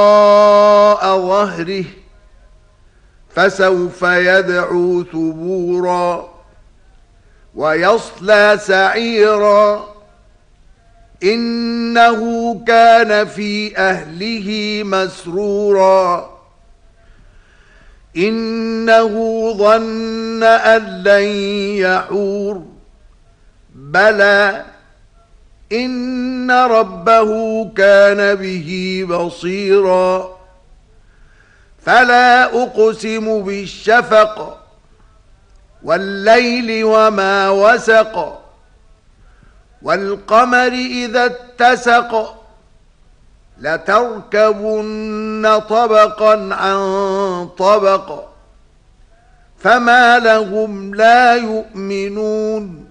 وراء ظهره فسوف يدعو ثبورا ويصلى سعيرا إنه كان في أهله مسرورا إنه ظن أن لن يحور بلى إن ربه كان به بصيرا فلا أقسم بالشفق والليل وما وسق والقمر إذا اتسق لتركبن طبقا عن طبق فما لهم لا يؤمنون